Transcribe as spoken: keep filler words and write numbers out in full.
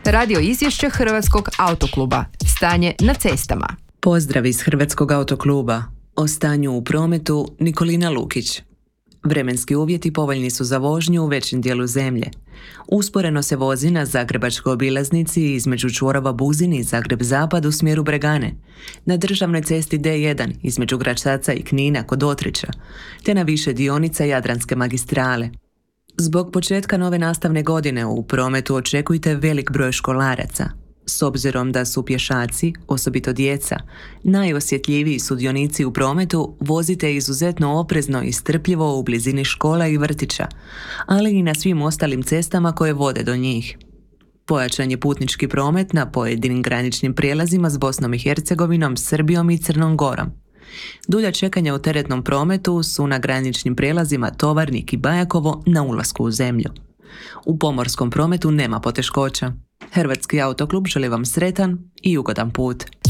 Radio izvješće Hrvatskog autokluba. Stanje na cestama. Pozdrav iz Hrvatskog autokluba. O stanju u prometu Nikolina Lukić. Vremenski uvjeti povoljni su za vožnju u većem dijelu zemlje. Usporeno se vozi na zagrebačkoj obilaznici između čvorova Buzin i Zagreb-Zapad u smjeru Bregane, na državnoj cesti D jedan između Gračaca i Knina kod Otrića, te na više dionica Jadranske magistrale. Zbog početka nove nastavne godine u prometu očekujte velik broj školaraca. S obzirom da su pješaci, osobito djeca, najosjetljiviji sudionici u prometu, vozite izuzetno oprezno i strpljivo u blizini škola i vrtića, ali i na svim ostalim cestama koje vode do njih. Pojačan je putnički promet na pojedinim graničnim prijelazima s Bosnom i Hercegovinom, Srbijom i Crnom Gorom. Dulja čekanja u teretnom prometu su na graničnim prijelazima Tovarnik i Bajakovo na ulasku u zemlju. U pomorskom prometu nema poteškoća. Hrvatski autoklub želi vam sretan i ugodan put.